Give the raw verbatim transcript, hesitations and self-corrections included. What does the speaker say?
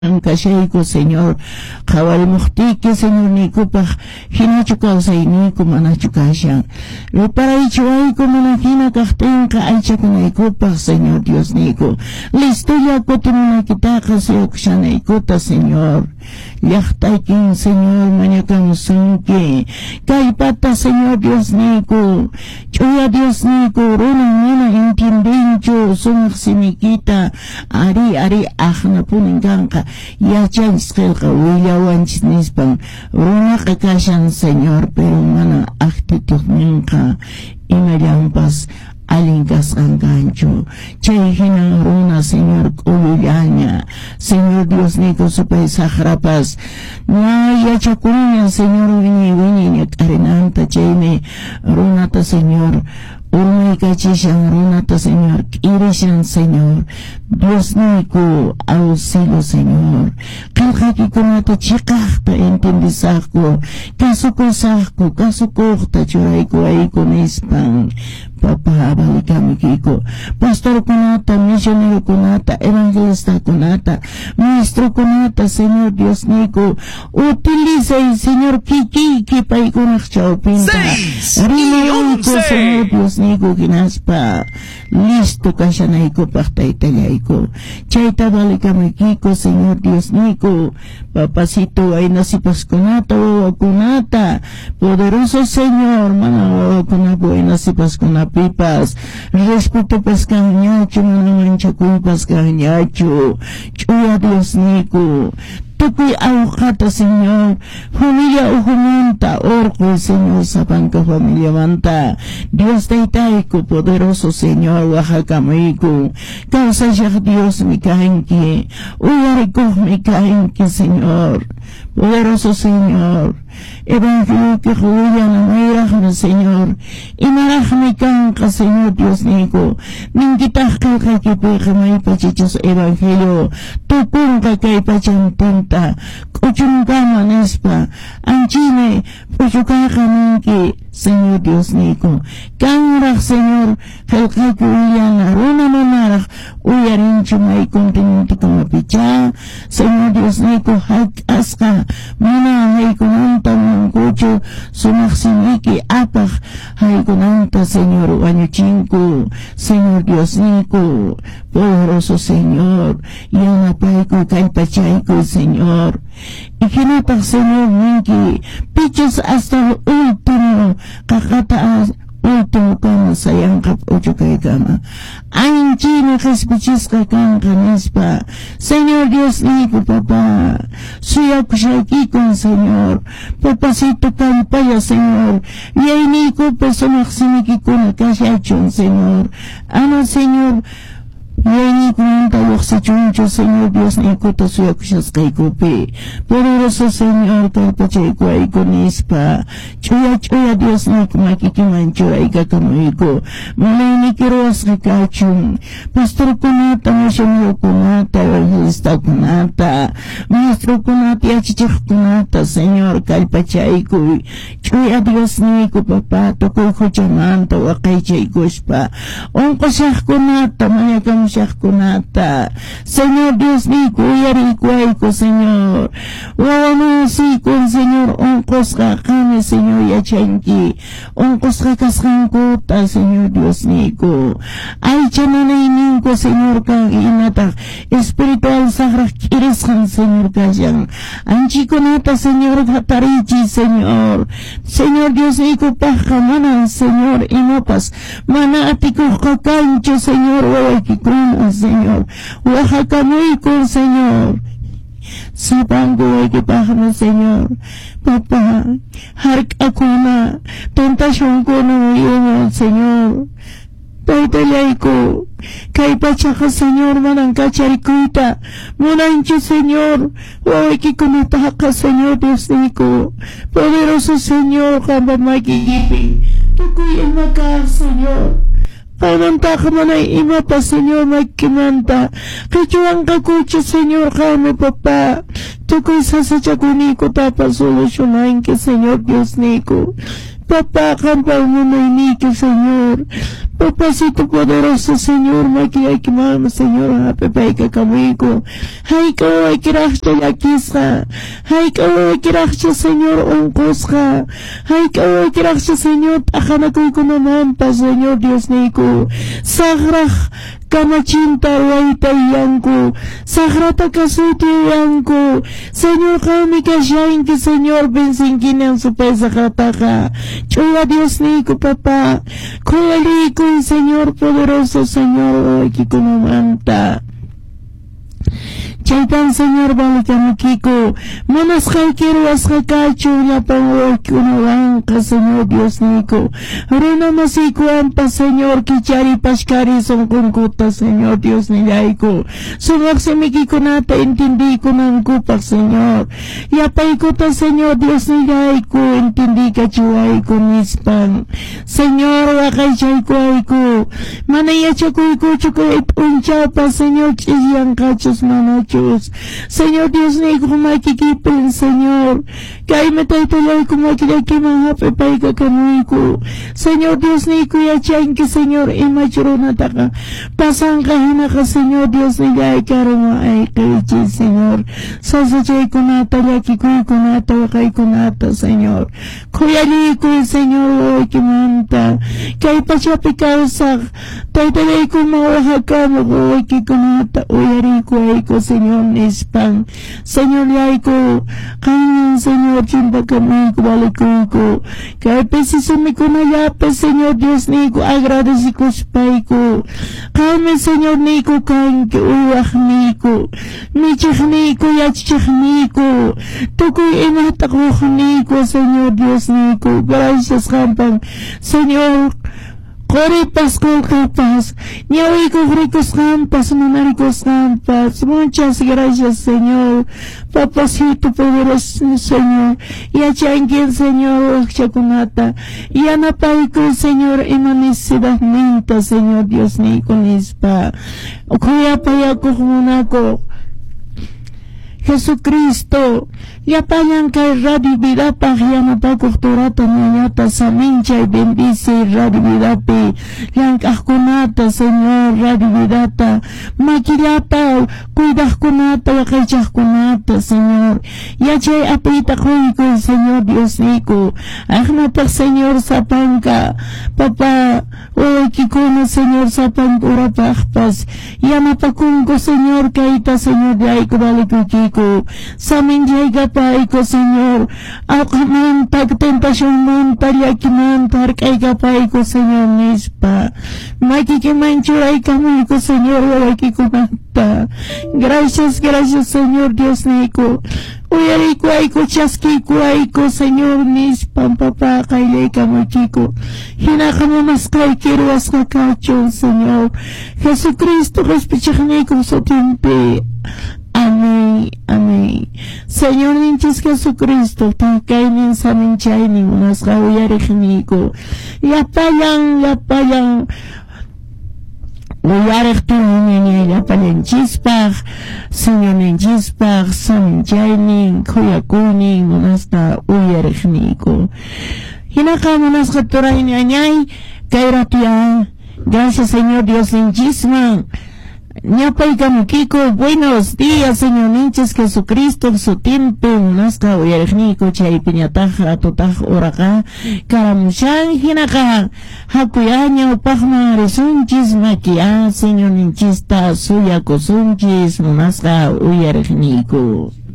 Kashayku Señor qhawarimukhtiki Señor nikupaq hinachu kawsayniku manachu kashan riparaychu ayku mana hina kaqtinqa aychakunaykupaq Señor Dios niku listulla kutimunakitaqa suyukushanaykuta Señor llaqtaykin Señor mañakansunki kaypata Señor Dios niku ch'uya Dios niku runan mana entiendinchu sumaq simikita ari ari aqna puninkanqa yachanchis willawanchis nispan runaqa kashan Señor pero mana actitud ninqa imallampas allin kasqankanchu chay hina runa Señor k'ulullaña Señor Dios niku supay saqrapas ña yachakuña Señor wini wini ñak'arinanta chaymi runata Señor urmaykachishan runata Señor k'irishan Señor Dios niku auxilio Señor qillqaykikunata chiqaqta entendisaqku kasukusaqku kasukuqta churayku ayku nispan Papa balikamikiku pastor kunata misionero kunata evangelista kunata maestro kunata Señor Dios niku utiliza y Señor kiki ki paykunaq chawpinta rimayku Señor Dios niku kinaspa listo kashanayku paqtaytallayku chayta balikamikiku Señor Dios niku papacito ay nasipaskunata wawakunata poderoso Señor mana wawakunapu ay nasipaskunapipas respeto paskanñachu mana manchakuypas kanñachu ch'uya Dios niku tukuy awqata Señor familia ujumanta orqu Señor sapanka familia manta Dios taytayku poderoso Señor wahakamuyku kawsashaq Dios mi kanki uyarikuqmi kanki Señor poderoso Señor evangelio que juliana mayraqmi Señor imaraqmi kanqa Señor Dios niku ninkitaq qillqaykipiqa maypachichus evangelio tukunqa kay pachantinta k'uchunkama nispa anchine puchukayqa ninki Señor Dios niku kanraq Señor qillqayki willana runa manaraq uyarinchu may continentikunapicha Señor Dios niku hayk'asqa mana haykunanta munkuchu sumaq simiki apaq haykunanta Señor wañuchinku Señor Dios niku poderoso Señor yanapayku kaypachayku Señor y hinapaq Señor ninki pichas hasta el último qaqata último kama sayanqa uchukaykama anchina qhaspichisqa kanqa nispa Señor Dios niku papá suyakushaykikun Señor papacito kallpaya Señor yaynikupas sumaq simikikuna kashachun Señor ama Señor yaynikunanta lluqsichunchu Señor Dios nikuta suyakushasqaykupi poderoso Señor kallpachayku ayku nispa ch'uya ch'uya Dios niku makikiman churaykakamuyku malayniki ruwasqa kachun pastorkunata misionerokunata evangelistakunata maestrokunata yachachiqkunata Señor kallpachayku ch'uya Dios niku papá tukuy huchamanta waqaychaykushpa unqushaqkunata mañakamushaqkunata Señor Dios niku uyariykuayku Señor wawamasiyku Señor unqusqa qami Señor yachanki unqusqa kasqankuta Señor Dios niku aycha nanayninku Señor kan inataq espiritual saqraq k'irisqan Señor kashan anchikunata Señor hatarichi Señor Señor Dios niku paqqa mana Señor imapas mana atikuqqa kanchu Señor wawaykikuna Señor wahakamuyku Señor sapanku waykipaqmi Señor papá hark'akuna tentationkuna uyuman Señor taytallayku kay pachaqa Señor manan kacharikuyta munanchu Señor wawaykikunataqa Señor Dios niku poderoso Señor qampa makikipi tukuy imakaq Señor Kanantaqa manay imapa Señor maykimanta qichwanqakuchu Señor qami papá tukuy sasachakuniku tapa solucionanki Señor Dios niku papá qampa munayniki Señor Papacito poderoso, Señor, maquilla que mama, Señor, a pepe que camico. Hay que hoy quiraste la quisra. Hay que hoy quiraste, Señor, un cosja. Hay que hoy quiraste, Señor, tajana que con mampa, Señor Dios Nico. Sagraj. Kamachinta waita yanku, sagrata kasuti yanku, Señor kami kashainki, Señor bensinkini ang supay sakrataka, Chua Dios niku papa, kuyaliko, Señor poderoso, Señor, hoy kikunumanta. Chaitan, Señor, balikan kiko, manas quiero ascacacho, la pongo que una banca, Señor Dios nico, rena masico ampa, Señor, kichari pashkari son con kuta, Señor Dios nilaico, son axemiki nata, entendí con ancupa, Señor, y apaikota, Señor Dios nilaico, entendí cachuay con ispan, Señor, wakaichaico aico, manaya chacuico, chucuit, un chapa, Señor, chisian cachos, manachos, Señor Dios nico, makikipen, Señor, que ahí me taitolay como aquí que mahape paiga kamuiku, Señor Dios nico, ya chanque, Señor, ima churuna taka, pasan kahinaka, Señor Dios nico, ay karama, ay kaichi, Señor, sasa chay kunata, yaki kuy kunata, wakay kunata, Señor, kuyaliku, Señor, hoy que manta, que hay pachapi kausak, taitolay como wahakamo, hoy que kunata, uyariku, aiko, Señor, Nispan, Señor Yaiko, Kainin, Señor Chimpacamico, Valekuiko, que hay preciso mi kunayape, Señor Dios Nico, agradecico Spaico, Kaime, Señor Nico, Kain, que Uajnico, Michnico, Yachnico, Tuku Imatakuchnico, Señor Dios Nico, gracias, Jampan, Señor, Kore Pascual Capas, Niawico Ricos Campas, Monaricos Campas, muchas gracias, Señor, Papacito poderoso, Señor, y achanquien, Señor, Chakunata, y Anapaico, Señor, emanicidad minta, Señor Dios Nico Nispa, Okuyapayaco Monaco, Jesucristo, ya payan que radio vida pagiana pa doctorata niñata samincha y bendice radio vida pe yankakunata, Señor, radio vidata maquillata cuidas kunata wakaychas kunata, Señor, ya chay apita juico, Señor Dios nico, agnata, Señor, sapanca papá, oh kikuna, Señor, sapanca urapajpas yamapacunco, Señor, kaita, Señor, de aiko vale kiko samin llega paico, Señor, akamanta tentación manta yakimanta arcaiga paico, Señor, nispa makiki manchurai kamico, Señor, wakikumanta, gracias, gracias, Señor Dios nico, uyarico aiko chaskico aiko, Señor, nispa papá kaileika makiko hinakamo maskai quiero ascacacho, Señor Jesucristo, respichanico sotimpe. Amén, amén. Señor ninchis Jesucristo, takainin sa minchaynin, unas kawiyarikniko. Yapayan, yapayan, uyarik tunin, yapayan chispag, Señor ninchispag, sa minchaynin, kuyakunin, unas ka uyarikniko. Hinakam unas katurain anyay, kairatiyan. Gracias, Señor Dios ninchisman. Ñapay Kamukiko, buenos días, Señor Ninches Jesucristo, su tiempo, Nazca, Uyarjnico, Chay Piñataja, Totaj, Oraca, Caramuchan, Jinaka, Hakuyaño, Pajma, Resunchis, Maquia, Señor Ninchista, Suya Cosunchis, Nazca, Uyarjnico.